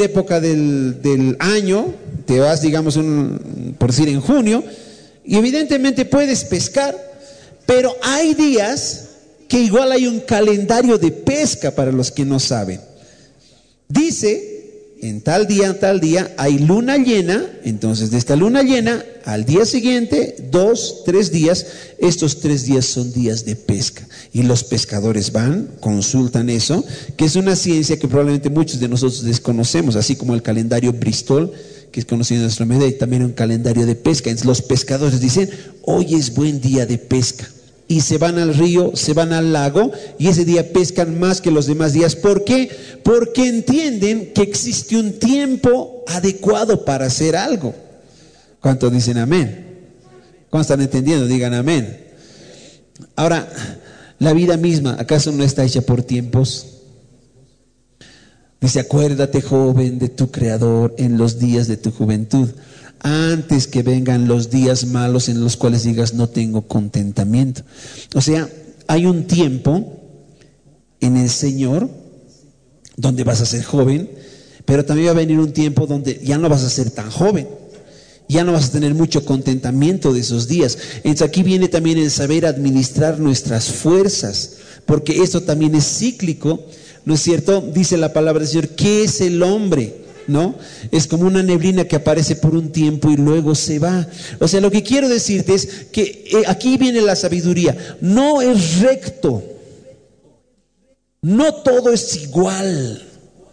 cualquier época del año, te vas, digamos, por decir en junio, y evidentemente puedes pescar, pero hay días que igual hay un calendario de pesca para los que no saben. Dice, en tal día hay luna llena, entonces de esta luna llena al día siguiente, 2, 3 días, estos 3 días son días de pesca. Y los pescadores van, consultan eso, que es una ciencia que probablemente muchos de nosotros desconocemos, así como el calendario Bristol, que es conocido en nuestra medida, y también un calendario de pesca. Entonces los pescadores dicen, hoy es buen día de pesca. Y se van al río, se van al lago, y ese día pescan más que los demás días. ¿Por qué? Porque entienden que existe un tiempo adecuado para hacer algo. ¿Cuántos dicen amén? ¿Cuántos están entendiendo? Digan amén. Ahora, la vida misma, ¿acaso no está hecha por tiempos? Dice, acuérdate, joven, de tu Creador en los días de tu juventud, antes que vengan los días malos en los cuales digas, no tengo contentamiento. O sea, hay un tiempo en el Señor donde vas a ser joven, pero también va a venir un tiempo donde ya no vas a ser tan joven, ya no vas a tener mucho contentamiento de esos días. Entonces aquí viene también el saber administrar nuestras fuerzas, porque esto también es cíclico, ¿no es cierto? Dice la palabra del Señor, ¿qué es el hombre? ¿No? Es como una neblina que aparece por un tiempo y luego se va. O sea, lo que quiero decirte es que aquí viene la sabiduría. No es recto, no todo es igual.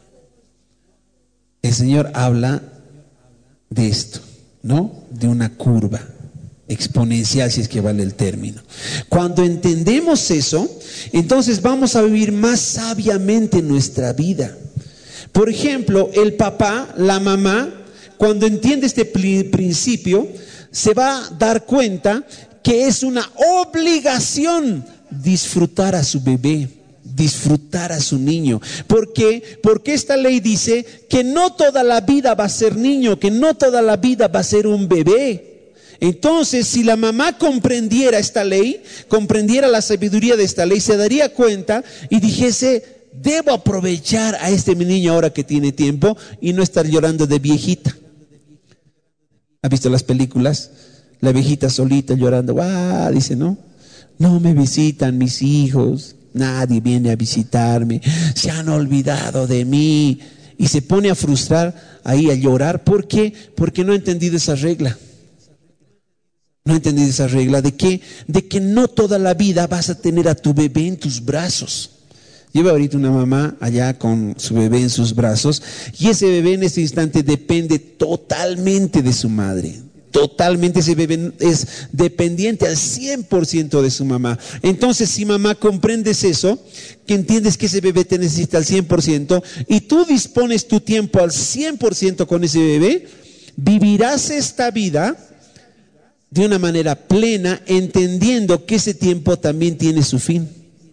El Señor habla de esto, ¿no? De una curva exponencial, si es que vale el término. Cuando entendemos eso, entonces vamos a vivir más sabiamente nuestra vida. Por ejemplo, el papá, la mamá, cuando entiende este principio, se va a dar cuenta que es una obligación disfrutar a su bebé, disfrutar a su niño. ¿Por qué? Porque esta ley dice que no toda la vida va a ser niño, que no toda la vida va a ser un bebé. Entonces, si la mamá comprendiera esta ley, comprendiera la sabiduría de esta ley, se daría cuenta y dijese, debo aprovechar a mi niño ahora que tiene tiempo y no estar llorando de viejita. ¿Ha visto las películas? La viejita solita llorando, dice, no me visitan mis hijos, nadie viene a visitarme, se han olvidado de mí, y se pone a frustrar ahí, a llorar. ¿Por qué? Porque no ha entendido esa regla. No ha entendido esa regla de que no toda la vida vas a tener a tu bebé en tus brazos. Lleva ahorita una mamá allá con su bebé en sus brazos, y ese bebé en este instante depende totalmente de su madre. Totalmente, ese bebé es dependiente al 100% de su mamá. Entonces, si mamá comprendes eso, que entiendes que ese bebé te necesita al 100%, y tú dispones tu tiempo al 100% con ese bebé, vivirás esta vida de una manera plena, entendiendo que ese tiempo también tiene su fin.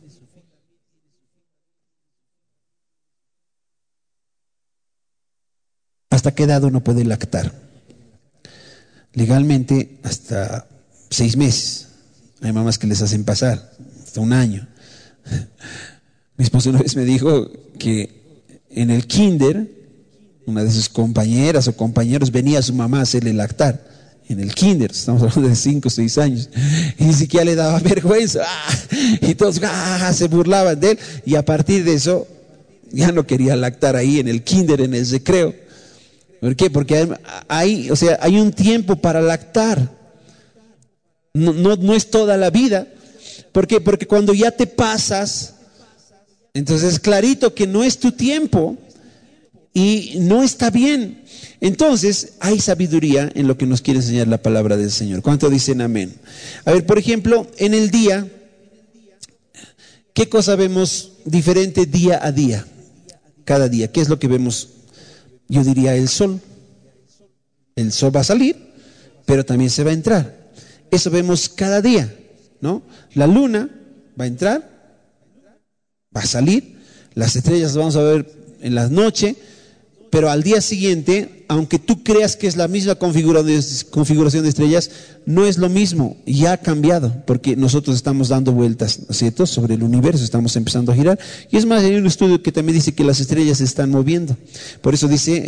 ¿Hasta qué edad uno puede lactar? Legalmente hasta 6 meses. Hay mamás que les hacen pasar hasta 1 año. Mi esposo una vez me dijo que en el kinder, una de sus compañeras o compañeros venía a su mamá a hacerle lactar. En el kinder, estamos hablando de 5 o 6 años, y ni siquiera le daba vergüenza, y todos se burlaban de él, y a partir de eso ya no quería lactar ahí en el kinder, en el recreo. ¿Por qué? Porque hay un tiempo para lactar. No es toda la vida. ¿Por qué? Porque cuando ya te pasas, entonces es clarito que no es tu tiempo y no está bien. Entonces hay sabiduría en lo que nos quiere enseñar la palabra del Señor. ¿Cuánto dicen amén? A ver, por ejemplo, en el día, ¿qué cosa vemos diferente día a día? Cada día, ¿qué es lo que vemos? Yo diría el sol. El sol va a salir, pero también se va a entrar. Eso vemos cada día, ¿no? La luna va a entrar, va a salir. Las estrellas las vamos a ver en la noche, pero al día siguiente, aunque tú creas que es la misma configuración de estrellas, no es lo mismo, ya ha cambiado, porque nosotros estamos dando vueltas, ¿no es cierto?, sobre el universo, estamos empezando a girar, y es más, hay un estudio que también dice que las estrellas se están moviendo. Por eso dice